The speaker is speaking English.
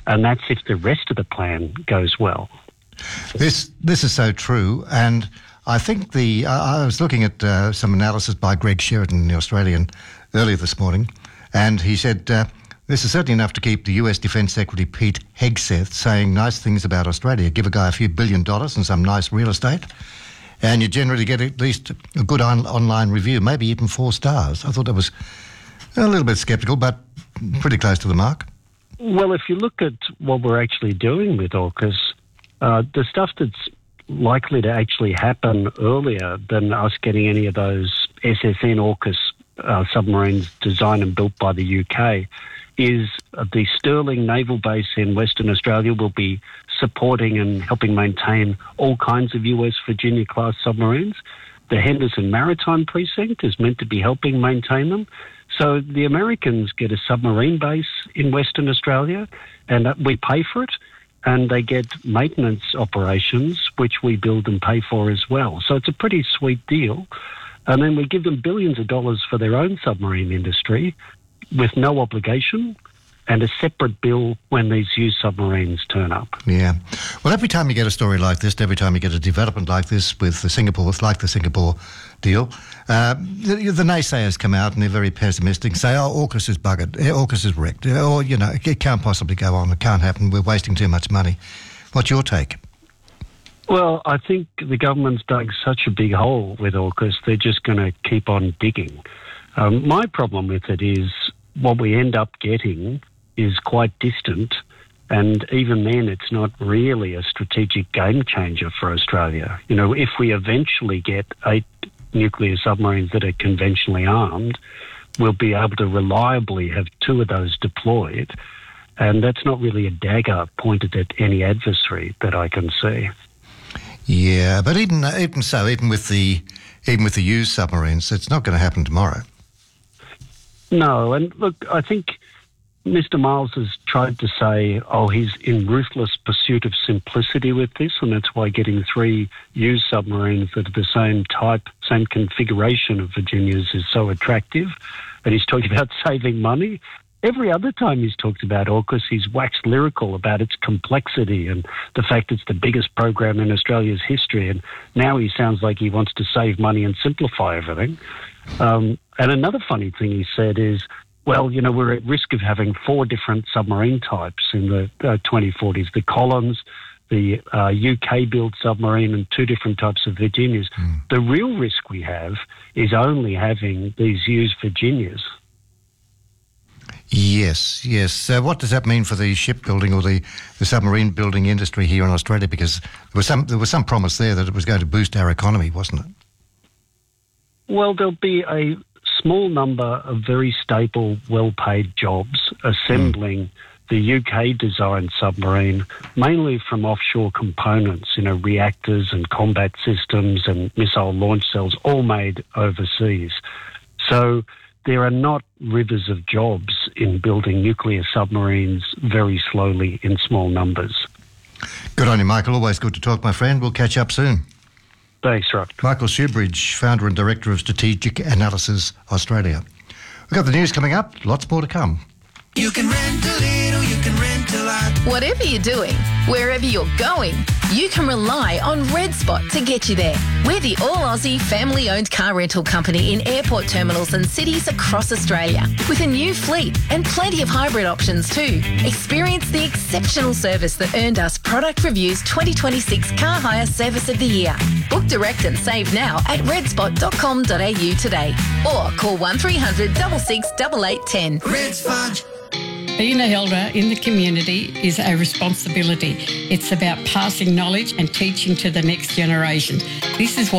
And that's if the rest of the plan goes well. This is so true, and I think I was looking at some analysis by Greg Sheridan, the Australian, earlier this morning, and he said this is certainly enough to keep the US Defence Secretary Pete Hegseth saying nice things about Australia. Give a guy a few $1 billion and some nice real estate, and you generally get at least a good online review, maybe even 4 stars. I thought that was a little bit sceptical, but pretty close to the mark. Well, if you look at what we're actually doing with AUKUS, the stuff that's likely to actually happen earlier than us getting any of those SSN AUKUS submarines designed and built by the UK is the Stirling Naval Base in Western Australia will be supporting and helping maintain all kinds of US Virginia-class submarines. The Henderson Maritime Precinct is meant to be helping maintain them. So the Americans get a submarine base in Western Australia, and we pay for it, and they get maintenance operations, which we build and pay for as well. So it's a pretty sweet deal. And then we give them billions of dollars for their own submarine industry with no obligation, and a separate bill when these used submarines turn up. Yeah. Well, every time you get a story like this, every time you get a development like this with the Singapore, it's like the Singapore deal, the naysayers come out and they're very pessimistic, say, oh, AUKUS is buggered, AUKUS is wrecked, or, you know, it can't possibly go on, it can't happen, we're wasting too much money. What's your take? Well, I think the government's dug such a big hole with AUKUS, they're just going to keep on digging. My problem with it is what we end up getting is quite distant, and even then it's not really a strategic game changer for Australia. You know, if we eventually get 8 nuclear submarines that are conventionally armed, we'll be able to reliably have 2 of those deployed, and that's not really a dagger pointed at any adversary that I can see. Yeah, but even with the used submarines, it's not going to happen tomorrow. No, and look, I think Mr. Miles has tried to say, oh, he's in ruthless pursuit of simplicity with this, and that's why getting 3 used submarines that are the same type, same configuration of Virginias is so attractive. And he's talking about saving money. Every other time he's talked about AUKUS, he's waxed lyrical about its complexity and the fact it's the biggest program in Australia's history. And now he sounds like he wants to save money and simplify everything. And another funny thing he said is, well, you know, we're at risk of having 4 different submarine types in the 2040s. The Collins, the UK-built submarine, and 2 different types of Virginias. The real risk we have is only having these used Virginias. Yes. So what does that mean for the shipbuilding or the submarine building industry here in Australia? Because there was some promise there that it was going to boost our economy, wasn't it? Well, there'll be a small number of very stable, well-paid jobs assembling the UK-designed submarine, mainly from offshore components, you know, reactors and combat systems and missile launch cells, all made overseas. So there are not rivers of jobs in building nuclear submarines very slowly in small numbers. Good on you, Michael. Always good to talk, my friend. We'll catch up soon. Thanks, Rob. Michael Shoebridge, founder and director of Strategic Analysis Australia. We've got the news coming up. Lots more to come. You can rent a little, you can rent a lot. Whatever you're doing, wherever you're going, you can rely on Red Spot to get you there. We're the all-Aussie, family-owned car rental company in airport terminals and cities across Australia, with a new fleet and plenty of hybrid options too. Experience the exceptional service that earned us Product Review's 2026 Car Hire Service of the Year. Book direct and save now at redspot.com.au today, or call 1300 66 8810. Red Spot. Being an elder in the community is a responsibility. It's about passing knowledge and teaching to the next generation. This is what